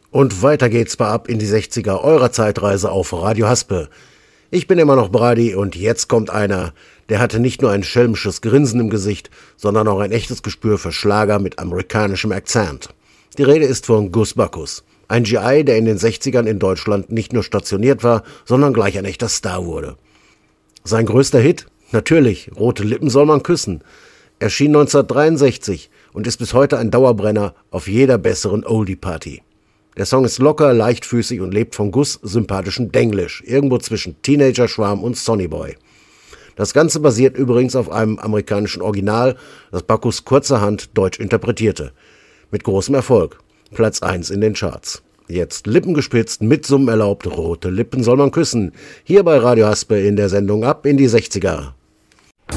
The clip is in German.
Und weiter geht's bei Ab in die 60er eurer Zeitreise auf Radio Haspe. Ich bin immer noch Brady und jetzt kommt einer, der hatte nicht nur ein schelmisches Grinsen im Gesicht, sondern auch ein echtes Gespür für Schlager mit amerikanischem Akzent. Die Rede ist von Gus Backus, ein GI, der in den 60ern in Deutschland nicht nur stationiert war, sondern gleich ein echter Star wurde. Sein größter Hit? Natürlich, Rote Lippen soll man küssen. Erschien 1963 und ist bis heute ein Dauerbrenner auf jeder besseren Oldie-Party. Der Song ist locker, leichtfüßig und lebt von Gus' sympathischem Denglisch, irgendwo zwischen Teenager-Schwarm und Sonnyboy. Das Ganze basiert übrigens auf einem amerikanischen Original, das Backus kurzerhand deutsch interpretierte. Mit großem Erfolg. Platz 1 in den Charts. Jetzt lippengespitzt, mit Summen erlaubt, rote Lippen soll man küssen. Hier bei Radio Haspe in der Sendung Ab in die 60er.